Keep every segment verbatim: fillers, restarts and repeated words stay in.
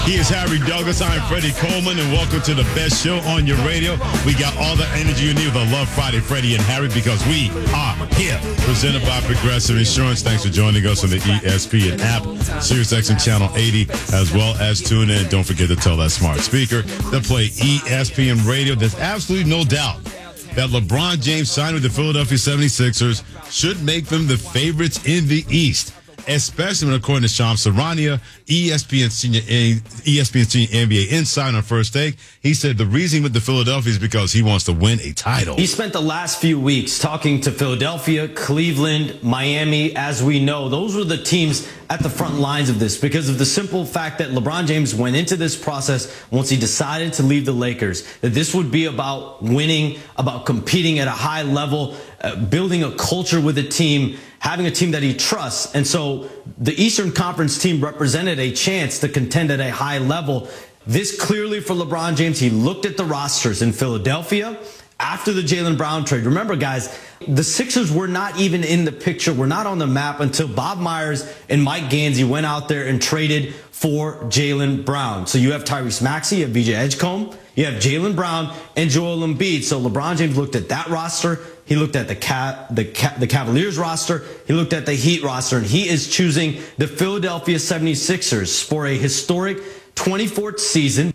He is Harry Douglas. I'm Freddie Coleman, and welcome to the best show on your radio. We got all the energy you need with a Love Friday, Freddie and Harry, because we are here. Presented by Progressive Insurance. Thanks for joining us on the E S P N app, SiriusXM Channel eighty, as well as tune in. Don't forget to tell that smart speaker to play E S P N Radio. There's absolutely no doubt that LeBron James signing with the Philadelphia seventy-sixers should make them the favorites in the East. Especially when, according to Shams Charania, E S P N senior E S P N senior N B A insider on First Take, he said the reason with the Philadelphia is because he wants to win a title. He spent the last few weeks talking to Philadelphia, Cleveland, Miami. As we know, those were the teams at the front lines of this because of the simple fact that LeBron James went into this process once he decided to leave the Lakers, that this would be about winning, about competing at a high level, uh, building a culture with a team, having a team that he trusts. And so the Eastern Conference team represented a chance to contend at a high level. This clearly for LeBron James, he looked at the rosters in Philadelphia after the Jaylen Brown trade. Remember, guys, the Sixers were not even in the picture, were not on the map until Bob Myers and Mike Gansey went out there and traded for Jaylen Brown. So you have Tyrese Maxey, you have V J Edgecombe, you have Jaylen Brown and Joel Embiid. So LeBron James looked at that roster. He looked at the Ca the, Ca the Cavaliers roster. He looked at the Heat roster, and he is choosing the Philadelphia seventy-sixers for a historic twenty-fourth season.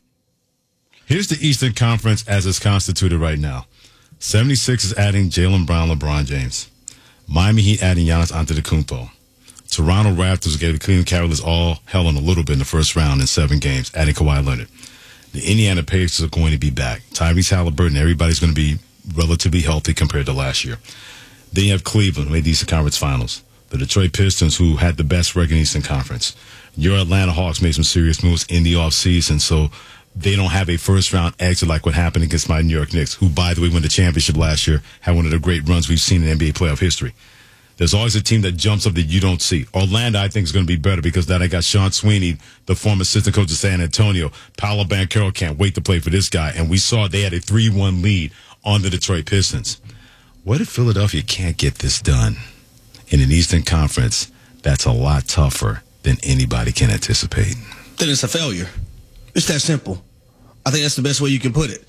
Here's the Eastern Conference as it's constituted right now. seventy-six is adding Jaylen Brown, LeBron James. Miami Heat adding Giannis Antetokounmpo. Toronto Raptors gave the Cleveland Cavaliers all hell on a little bit in the first round in seven games, adding Kawhi Leonard. The Indiana Pacers are going to be back. Tyrese Halliburton, everybody's going to be relatively healthy compared to last year. Then you have Cleveland, who made the Eastern Conference Finals. The Detroit Pistons, who had the best record in the Eastern Conference. Your Atlanta Hawks made some serious moves in the offseason, so they don't have a first-round exit like what happened against my New York Knicks, who, by the way, won the championship last year, had one of the great runs we've seen in N B A playoff history. There's always a team that jumps up that you don't see. Orlando, I think, is going to be better because now they got Sean Sweeney, the former assistant coach of San Antonio. Paolo Banchero can't wait to play for this guy, and we saw they had a three one lead on the Detroit Pistons. What if Philadelphia can't get this done in an Eastern Conference that's a lot tougher than anybody can anticipate? Then it's a failure. It's that simple. I think that's the best way you can put it.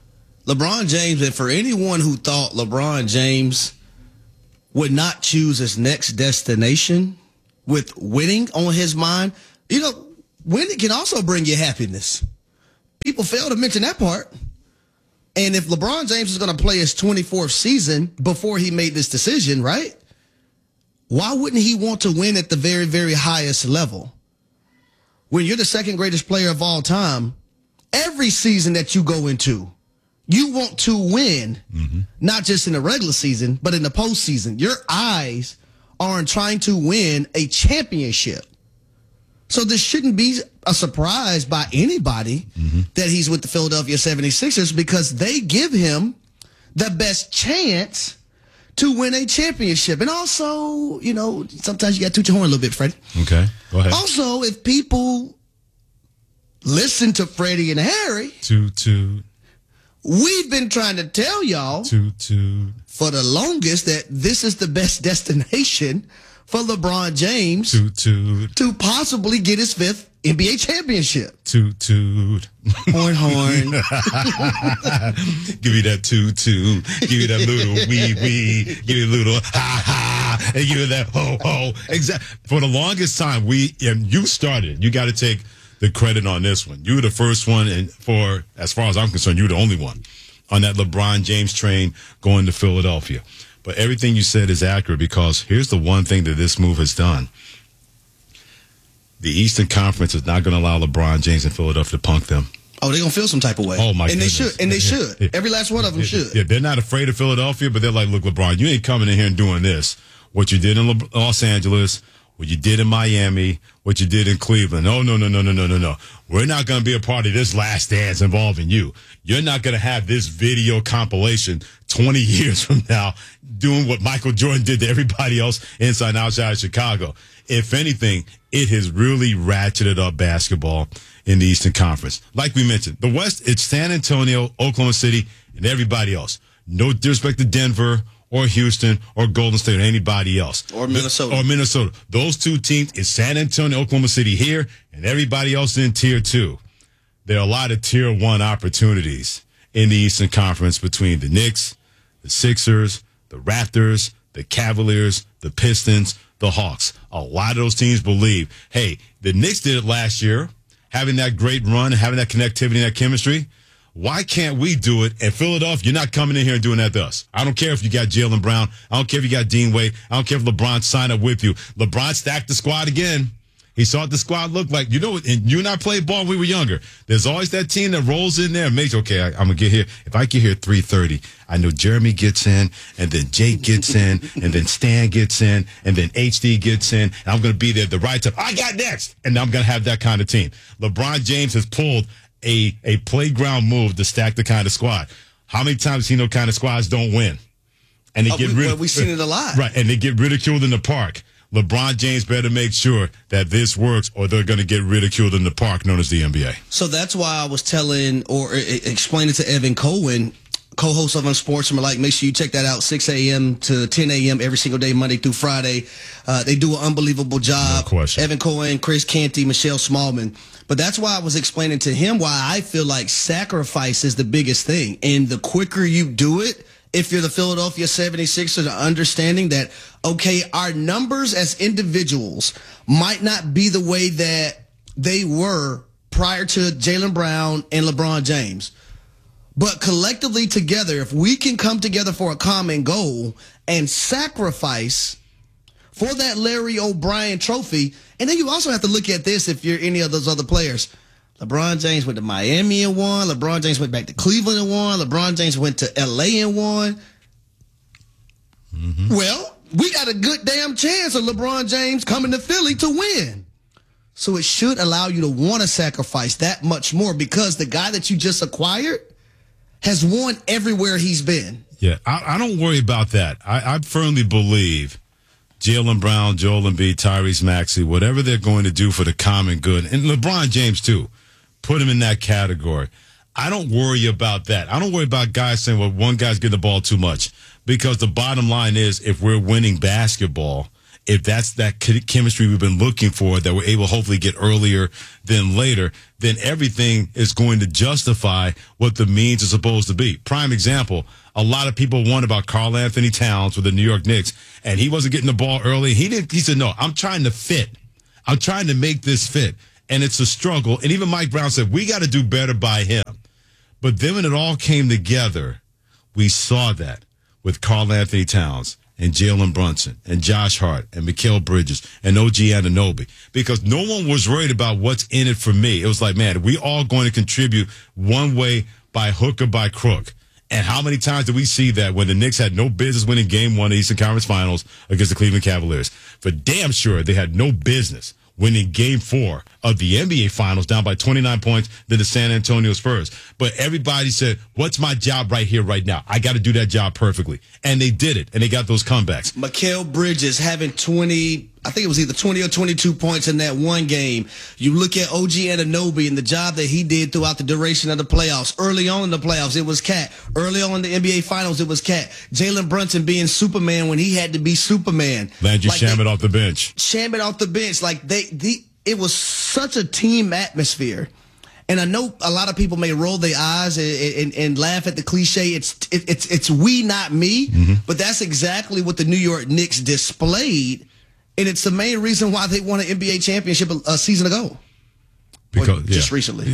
LeBron James, and for anyone who thought LeBron James would not choose his next destination with winning on his mind, you know, winning can also bring you happiness. People fail to mention that part. And if LeBron James is going to play his twenty-fourth season before he made this decision, right? Why wouldn't he want to win at the very, very highest level? When you're the second greatest player of all time, every season that you go into, you want to win, mm-hmm. not just in the regular season, but in the postseason. Your eyes are on trying to win a championship. So this shouldn't be a surprise by anybody mm-hmm. that he's with the Philadelphia seventy-sixers because they give him the best chance to win a championship. And also, you know, sometimes you got to toot your horn a little bit, Freddie. Okay, go ahead. Also, if people listen to Freddie and Harry, toot toot. We've been trying to tell y'all toot toot for the longest that this is the best destination for LeBron James toot toot to possibly get his fifth N B A championship. Toot toot. Horn horn. Give me that toot toot. Give me that little wee wee. Give me a little ha ha. And give me that ho ho. Exactly. For the longest time, we and you started. You got to take the credit on this one. You were the first one, and for as far as I'm concerned, you were the only one on that LeBron James train going to Philadelphia. But everything you said is accurate because here's the one thing that this move has done. The Eastern Conference is not going to allow LeBron James and Philadelphia to punk them. Oh, they're going to feel some type of way. Oh, my and goodness. They should, and they yeah, should. Yeah, Every last one of them yeah, should. Yeah, they're not afraid of Philadelphia, but they're like, look, LeBron, you ain't coming in here and doing this. What you did in Le- Los Angeles, what you did in Miami, what you did in Cleveland. No, no, no, no, no, no, no, no. We're not going to be a part of this last dance involving you. You're not going to have this video compilation twenty years from now doing what Michael Jordan did to everybody else inside and outside of Chicago. If anything, it has really ratcheted up basketball in the Eastern Conference. Like we mentioned, the West, it's San Antonio, Oklahoma City, and everybody else. No disrespect to Denver or Houston or Golden State or anybody else. Or Minnesota. Or Minnesota. Those two teams is San Antonio, Oklahoma City here, and everybody else in tier two. There are a lot of tier one opportunities in the Eastern Conference between the Knicks, the Sixers, the Raptors, the Cavaliers, the Pistons, the Hawks. A lot of those teams believe, hey, the Knicks did it last year, having that great run, having that connectivity and that chemistry. Why can't we do it? And Philadelphia, you're not coming in here and doing that to us. I don't care if you got Jaylen Brown. I don't care if you got Dean Wade. I don't care if LeBron signed up with you. LeBron stacked the squad again. He saw what the squad looked like. You know, and you and I played ball when we were younger. There's always that team that rolls in there and makes, okay, I, I'm going to get here. If I get here at three thirty, I know Jeremy gets in, and then Jake gets in, and then Stan gets in, and then H D gets in, and I'm going to be there at the right time. I got next. And I'm going to have that kind of team. LeBron James has pulled a, a playground move to stack the kind of squad. How many times have you seen those kind of squads don't win? And they oh, get we, rid- well, we've seen it a lot. Right, and they get ridiculed in the park. LeBron James better make sure that this works or they're going to get ridiculed in the park known as the N B A. So that's why I was telling or explaining to Evan Cohen, co-host of Unsportsman, like, make sure you check that out, six a.m. to ten a.m. every single day, Monday through Friday. Uh, they do an unbelievable job. No question. Evan Cohen, Chris Canty, Michelle Smallman. But that's why I was explaining to him why I feel like sacrifice is the biggest thing. And the quicker you do it, if you're the Philadelphia seventy-sixers, understanding that, okay, our numbers as individuals might not be the way that they were prior to Jaylen Brown and LeBron James. But collectively together, if we can come together for a common goal and sacrifice for that Larry O'Brien trophy, and then you also have to look at this if you're any of those other players. LeBron James went to Miami and won. LeBron James went back to Cleveland and won. LeBron James went to L A and won. Mm-hmm. Well, we got a good damn chance of LeBron James coming to Philly to win. So it should allow you to want to sacrifice that much more because the guy that you just acquired has won everywhere he's been. Yeah, I, I don't worry about that. I, I firmly believe Jaylen Brown, Joel Embiid, Tyrese Maxey, whatever they're going to do for the common good, and LeBron James too, put him in that category. I don't worry about that. I don't worry about guys saying, well, one guy's getting the ball too much. Because the bottom line is, if we're winning basketball, if that's that chemistry we've been looking for that we're able to hopefully get earlier than later, then everything is going to justify what the means is supposed to be. Prime example, a lot of people won about Karl Anthony Towns with the New York Knicks, and he wasn't getting the ball early. He didn't. He said, no, I'm trying to fit. I'm trying to make this fit. And it's a struggle. And even Mike Brown said, we got to do better by him. But then when it all came together, we saw that with Karl Anthony Towns and Jalen Brunson and Josh Hart and Mikal Bridges and O G Anunoby, because no one was worried about what's in it for me. It was like, man, we all going to contribute one way by hook or by crook. And how many times did we see that when the Knicks had no business winning game one of the Eastern Conference Finals against the Cleveland Cavaliers? For damn sure, they had no business winning game four of the N B A Finals down by twenty-nine points than the San Antonio Spurs. But everybody said, what's my job right here, right now? I got to do that job perfectly. And they did it, and they got those comebacks. Mikal Bridges having twenty, I think it was either twenty or twenty-two points in that one game. You look at O G Anunoby and the job that he did throughout the duration of the playoffs. Early on in the playoffs, it was Cat. Early on in the N B A Finals, it was Cat. Jalen Brunson being Superman when he had to be Superman. Landry like Shamet off the bench. Shamet off the bench. Like they, the, it was such a team atmosphere. And I know a lot of people may roll their eyes and, and, and laugh at the cliche. It's it, it's it's we, not me. Mm-hmm. But that's exactly what the New York Knicks displayed, and it's the main reason why they won an N B A championship a, a season ago. Because or just yeah. recently.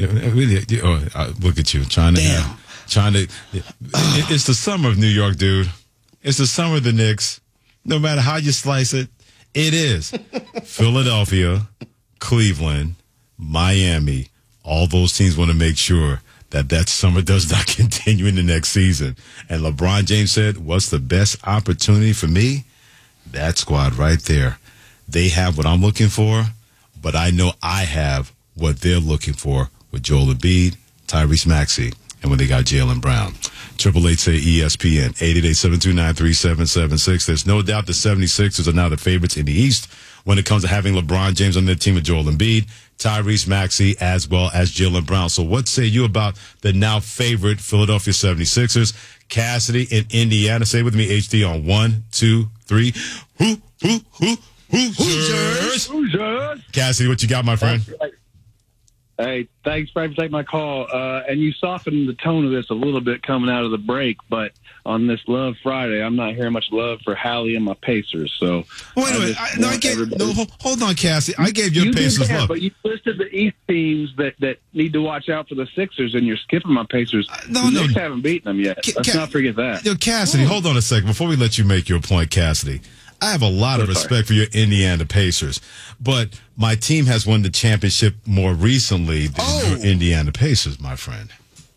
Oh, look at you trying to Damn. have, trying to. It, it's the summer of New York, dude. It's the summer of the Knicks. No matter how you slice it, it is Philadelphia, Cleveland, Miami. All those teams want to make sure that that summer does not continue in the next season. And LeBron James said, what's the best opportunity for me? That squad right there. They have what I'm looking for, but I know I have what they're looking for with Joel Embiid, Tyrese Maxey, and when they got Jaylen Brown. Triple eight say E S P N, eight eight eight, seven two nine, three seven seven six. There's no doubt the seventy-sixers are now the favorites in the East when it comes to having LeBron James on their team with Joel Embiid, Tyrese Maxey, as well as Jaylen Brown. So what say you about the now favorite Philadelphia seventy-sixers? Cassidy in Indiana. Say with me, H D, on one, two, three. Who, who, who, Hoosiers? Hoosiers. Cassidy, what you got, my friend? Hey, thanks, Frank, for taking my call. Uh, and you softened the tone of this a little bit coming out of the break, but on this Love Friday, I'm not hearing much love for Hallie and my Pacers. So wait a minute. I, no, I gave, no, hold on, Cassidy. I gave your you Pacers that, love. But you listed the East teams that, that need to watch out for the Sixers, and you're skipping my Pacers. Uh, no, the Knicks no. haven't beaten them yet. Let's Ca- not forget that. Yo, Cassidy, oh. hold on a second. Before we let you make your point, Cassidy, I have a lot of respect for your Indiana Pacers, but my team has won the championship more recently than oh. your Indiana Pacers, my friend.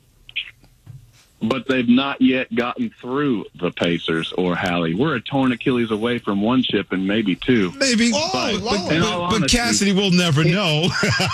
But they've not yet gotten through the Pacers or Hallie. We're a torn Achilles away from one chip and maybe two. Maybe. Oh, but, but, but, honesty, but Cassidy will never know.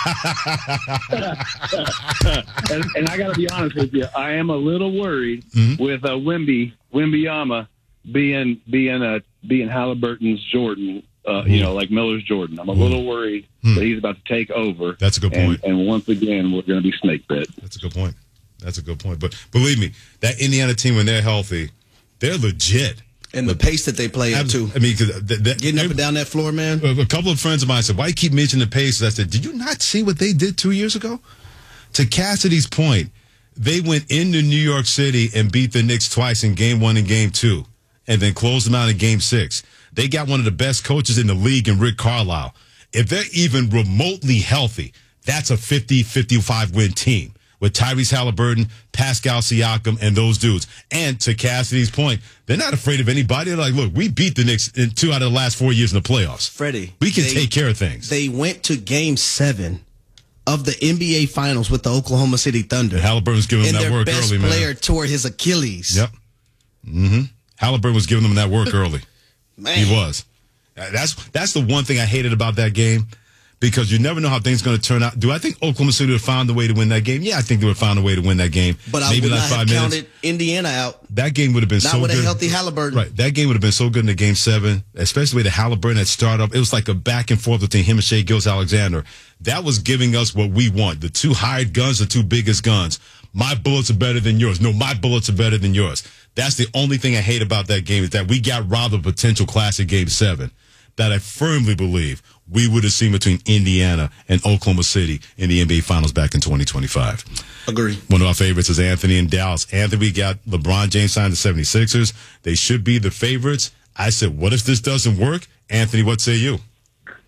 and, and I got to be honest with you, I am a little worried mm-hmm. with uh, Wemby, Wembyama being being a being Halliburton's Jordan. Uh, mm-hmm. You know, like Miller's Jordan. I'm a mm-hmm. little worried mm-hmm. that he's about to take over. That's a good point. And, and once again, we're going to be snake bit. That's a good point. That's a good point. But believe me, that Indiana team, when they're healthy, they're legit. And the but, pace that they play at, too. I mean, cause the, the, getting up and down that floor, man. A couple of friends of mine said, why you keep mentioning the pace? I said, did you not see what they did two years ago? To Cassidy's point, they went into New York City and beat the Knicks twice in game one and game two, and then closed them out in game six. They got one of the best coaches in the league in Rick Carlisle. If they're even remotely healthy, that's a fifty fifty-five win team with Tyrese Halliburton, Pascal Siakam, and those dudes. And to Cassidy's point, they're not afraid of anybody. They're like, look, we beat the Knicks in two out of the last four years in the playoffs. Freddie. We can they, take care of things. They went to game seven of the N B A Finals with the Oklahoma City Thunder. And Halliburton's giving them and that work early, man. And their best player tore his Achilles. Yep. Mm-hmm. Halliburton was giving them that work early. Man. He was. That's that's the one thing I hated about that game, because you never know how things are going to turn out. Do I think Oklahoma City would have found a way to win that game? Yeah, I think they would have found a way to win that game. But I Maybe would like not five have minutes. counted Indiana out. That game would have been not so with good. a healthy Halliburton. Right. That game would have been so good in the game seven, especially with the Halliburton at startup. It was like a back and forth between him and Shai Gilgeous-Alexander. That was giving us what we want. The two hired guns, the two biggest guns. My bullets are better than yours. No, my bullets are better than yours. That's the only thing I hate about that game, is that we got robbed of a potential classic game seven that I firmly believe we would have seen between Indiana and Oklahoma City in the N B A Finals back in twenty twenty-five. Agree. One of our favorites is Anthony in Dallas. Anthony, we got LeBron James signed the seventy-sixers. They should be the favorites. I said, what if this doesn't work? Anthony, what say you?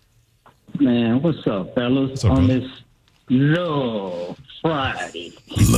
Man, what's up, fellas? What's up, on brother? this Love Friday.